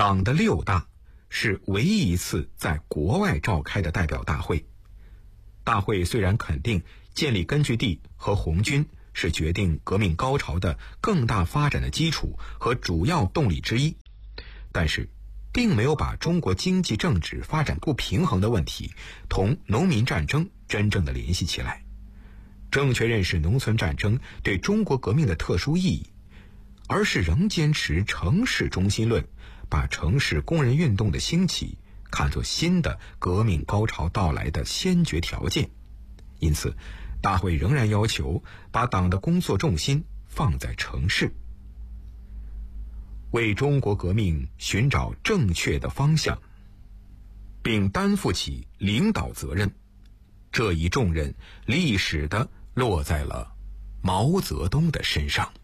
党的6大是唯一一次在国外召开的代表大会。大会虽然肯定建立根据地和红军是决定革命高潮的更大发展的基础和主要动力之一，但是并没有把中国经济政治发展不平衡的问题同农民战争真正的联系起来，正确认识农村战争对中国革命的特殊意义，而是仍坚持城市中心论，把城市工人运动的兴起看作新的革命高潮到来的先决条件。因此大会仍然要求把党的工作重心放在城市，为中国革命寻找正确的方向，并担负起领导责任。这一重任历史地落在了毛泽东的身上。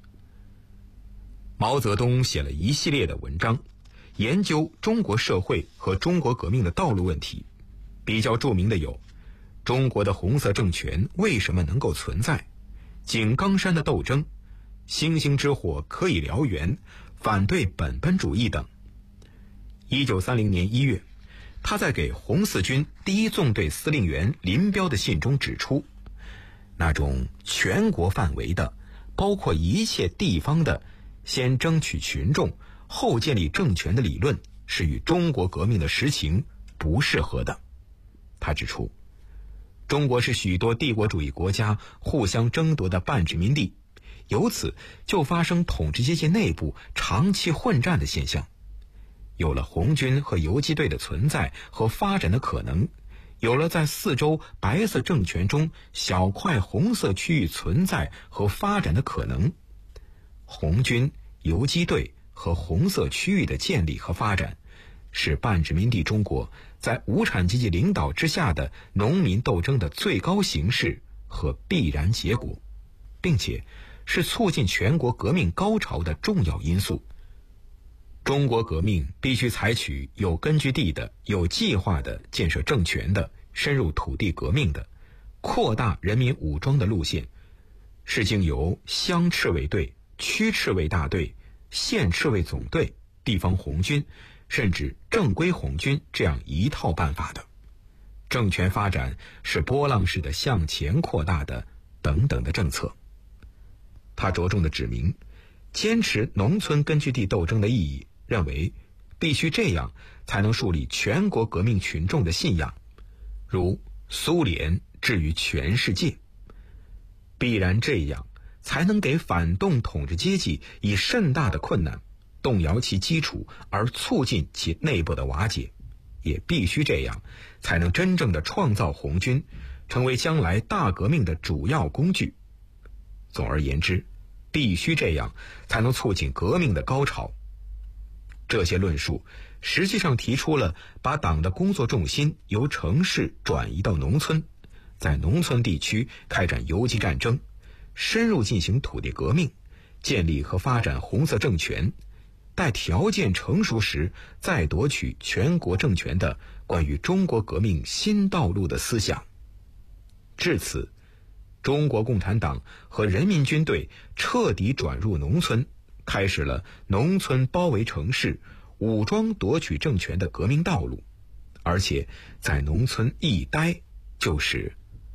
毛泽东写了一系列的文章，研究中国社会和中国革命的道路问题。比较著名的有中国的红色政权为什么能够存在、井冈山的斗争、星星之火可以燎原、反对本本主义等。1930年1月，他在给红四军第1纵队司令员林彪的信中指出，那种全国范围的，包括一切地方的先争取群众后建立政权的理论是与中国革命的实情不适合的。他指出，中国是许多帝国主义国家互相争夺的半殖民地，由此就发生统治阶级内部长期混战的现象。有了红军和游击队的存在和发展的可能，有了在四周白色政权中小块红色区域存在和发展的可能，红军、游击队和红色区域的建立和发展，是半殖民地中国在无产阶级领导之下的农民斗争的最高形式和必然结果，并且是促进全国革命高潮的重要因素。中国革命必须采取有根据地的、有计划的建设政权的、深入土地革命的、扩大人民武装的路线，是经由乡赤卫队、区赤卫大队、县赤卫总队、地方红军甚至正规红军这样一套办法的。政权发展是波浪式的向前扩大的等等的政策。他着重地指明坚持农村根据地斗争的意义，认为必须这样才能树立全国革命群众的信仰，如苏联至于全世界。必然这样才能给反动统治阶级以甚大的困难，动摇其基础而促进其内部的瓦解，也必须这样才能真正的创造红军成为将来大革命的主要工具。总而言之，必须这样才能促进革命的高潮。这些论述实际上提出了把党的工作重心由城市转移到农村，在农村地区开展游击战争，深入进行土地革命，建立和发展红色政权，待条件成熟时再夺取全国政权的关于中国革命新道路的思想。至此，中国共产党和人民军队彻底转入农村，开始了农村包围城市、武装夺取政权的革命道路，而且在农村一待就是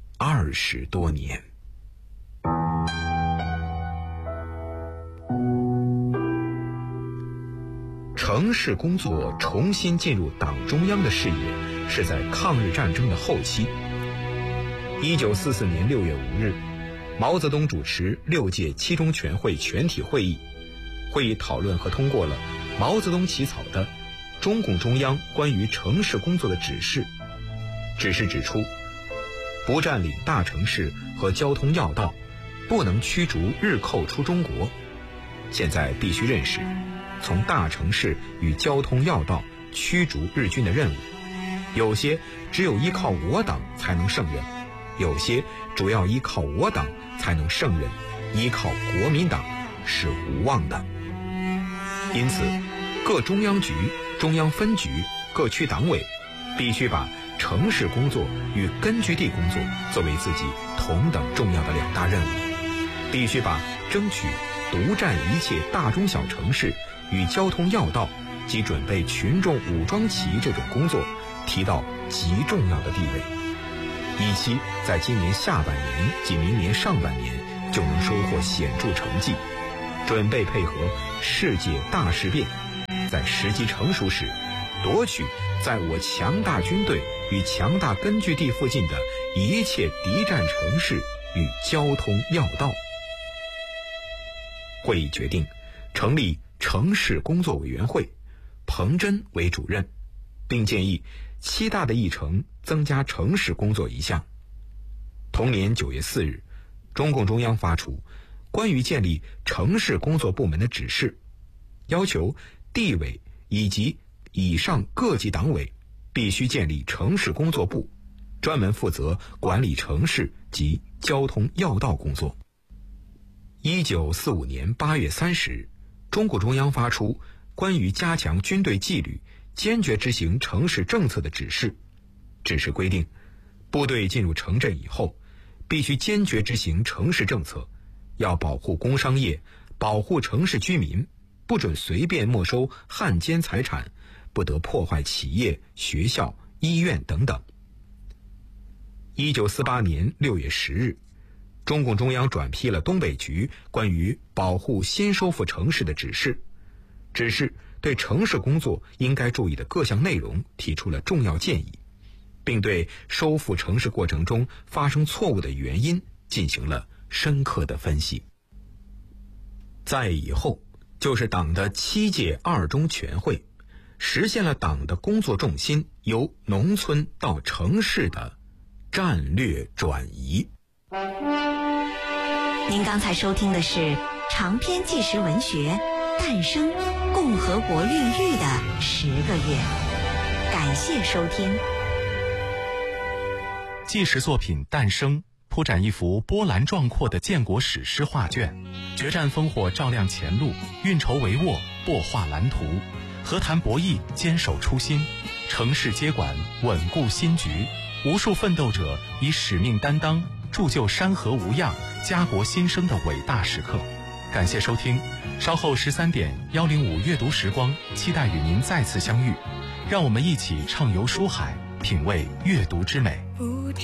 20多年。城市工作重新进入党中央的视野是在抗日战争的后期。1944年6月5日，毛泽东主持6届七中全会全体会议，会议讨论和通过了毛泽东起草的中共中央关于城市工作的指示。指示指出，不占领大城市和交通要道，不能驱逐日寇出中国。现在必须认识从大城市与交通要道驱逐日军的任务，有些只有依靠我党才能胜任，有些主要依靠我党才能胜任，依靠国民党是无望的。因此，各中央局、中央分局、各区党委必须把城市工作与根据地工作作为自己同等重要的2大任务，必须把争取独占一切大中小城市与交通要道及准备群众武装起义这种工作提到极重要的地位，以期在今年下半年及明年上半年就能收获显著成绩，准备配合世界大事变，在时机成熟时夺取在我强大军队与强大根据地附近的一切敌占城市与交通要道。会议决定成立城市工作委员会，彭真为主任，并建议7大的议程增加城市工作一项。同年9月4日，中共中央发出关于建立城市工作部门的指示，要求地委以及以上各级党委必须建立城市工作部，专门负责管理城市及交通要道工作。1945年8月30日，中共中央发出关于加强军队纪律、坚决执行城市政策的指示。指示规定，部队进入城镇以后，必须坚决执行城市政策，要保护工商业，保护城市居民，不准随便没收汉奸财产，不得破坏企业、学校、医院等等。1948年6月10日，中共中央转批了东北局关于保护新收复城市的指示，指示对城市工作应该注意的各项内容提出了重要建议，并对收复城市过程中发生错误的原因进行了深刻的分析。在以后就是党的7届2中全会，实现了党的工作重心由农村到城市的战略转移。 您刚才收听的是长篇纪实文学《诞生：共和国孕育的10个月》，感谢收听。 纪实作品《诞生》铺展一幅波澜壮阔的建国史诗画卷，决战烽火照亮前路，运筹帷幄擘画蓝图，和谈博弈坚守初心，城市接管稳固新局。无数奋斗者以使命担当，铸就山河无恙、家国新生的伟大时刻。感谢收听，稍后13点105阅读时光，期待与您再次相遇。让我们一起畅游书海，品味阅读之美。不知